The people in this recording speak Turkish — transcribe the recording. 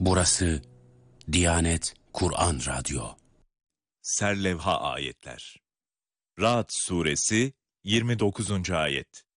Burası Diyanet Kur'an Radyo. Serlevha ayetler. Ra'd suresi 29. ayet.